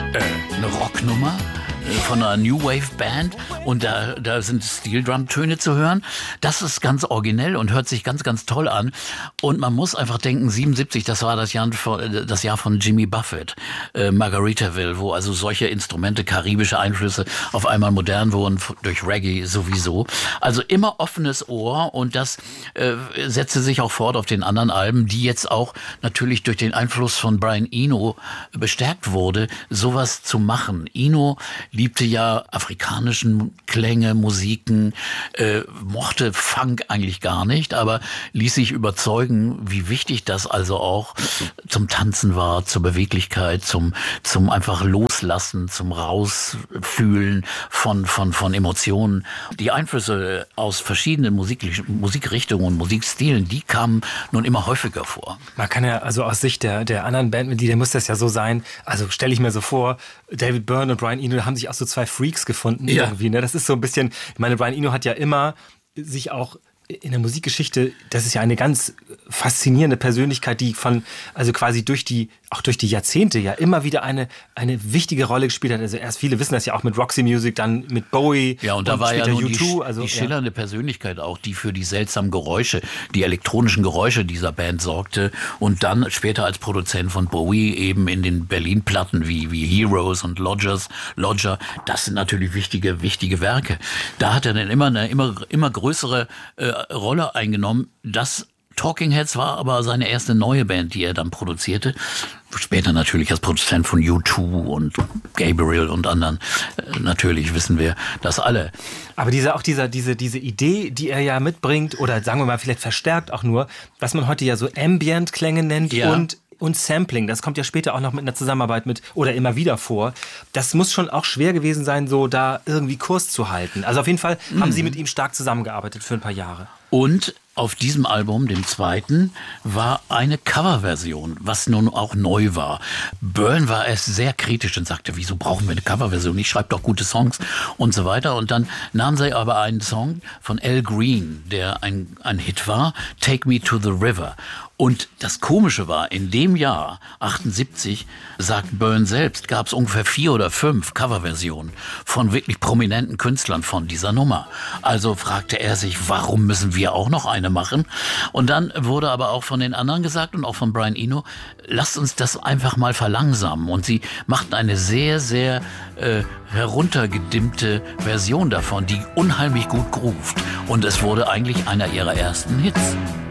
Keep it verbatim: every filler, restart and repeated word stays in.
äh, eine Rocknummer von einer New Wave Band und da, da sind Steel Drum Töne zu hören. Das ist ganz originell und hört sich ganz, ganz toll an. Und man muss einfach denken, siebenundsiebzig, das war das Jahr von, das Jahr von Jimmy Buffett, äh, Margaritaville, wo also solche Instrumente, karibische Einflüsse auf einmal modern wurden, durch Reggae sowieso. Also immer offenes Ohr und das äh, setzte sich auch fort auf den anderen Alben, die jetzt auch natürlich durch den Einfluss von Brian Eno bestärkt wurde, sowas zu machen. Eno liebte ja afrikanischen Klänge, Musiken, äh, mochte Funk eigentlich gar nicht, aber ließ sich überzeugen, wie wichtig das also auch zum Tanzen war, zur Beweglichkeit, zum zum einfach Loslassen, zum Rausfühlen von von von Emotionen. Die Einflüsse aus verschiedenen Musik, Musikrichtungen und Musikstilen, die kamen nun immer häufiger vor. Man kann ja also aus Sicht der der anderen Bandmitglieder muss das ja so sein. Also stelle ich mir so vor, David Byrne und Brian Eno haben sich auch so zwei Freaks gefunden ja. irgendwie. Ne? Das ist so ein bisschen, ich meine, Brian Eno hat ja immer sich auch in der Musikgeschichte, das ist ja eine ganz faszinierende Persönlichkeit, die von, also quasi durch die, auch durch die Jahrzehnte ja immer wieder eine, eine wichtige Rolle gespielt hat. Also erst viele wissen das ja auch mit Roxy Music, dann mit Bowie. Ja, und da und war ja nun U zwei, die, also, die schillernde ja. Persönlichkeit auch, die für die seltsamen Geräusche, die elektronischen Geräusche dieser Band sorgte und dann später als Produzent von Bowie eben in den Berlin-Platten wie, wie Heroes und Lodgers, Lodger, das sind natürlich wichtige, wichtige Werke. Da hat er dann immer eine immer, immer größere äh, Rolle eingenommen. Das Talking Heads war aber seine erste neue Band, die er dann produzierte. Später natürlich als Produzent von U zwei und Gabriel und anderen. Natürlich wissen wir das alle. Aber diese, auch dieser, diese, diese Idee, die er ja mitbringt, oder sagen wir mal vielleicht verstärkt auch nur, was man heute ja so Ambient-Klänge nennt ja. und Und Sampling, das kommt ja später auch noch mit einer Zusammenarbeit mit oder immer wieder vor. Das muss schon auch schwer gewesen sein, so da irgendwie Kurs zu halten. Also auf jeden Fall mhm. haben Sie mit ihm stark zusammengearbeitet für ein paar Jahre. Und auf diesem Album, dem zweiten, war eine Coverversion, was nun auch neu war. Byrne war erst sehr kritisch und sagte, wieso brauchen wir eine Coverversion? Ich schreibe doch gute Songs und so weiter. Und dann nahm sie aber einen Song von Al Green, der ein, ein Hit war, Take Me to the River. Und das Komische war, in dem Jahr, achtundsiebzig, sagt Byrne selbst, gab es ungefähr vier oder fünf Coverversionen von wirklich prominenten Künstlern von dieser Nummer. Also fragte er sich, warum müssen wir auch noch eine machen? Und dann wurde aber auch von den anderen gesagt und auch von Brian Eno, lasst uns das einfach mal verlangsamen. Und sie machten eine sehr, sehr äh, heruntergedimmte Version davon, die unheimlich gut groovt. Und es wurde eigentlich einer ihrer ersten Hits.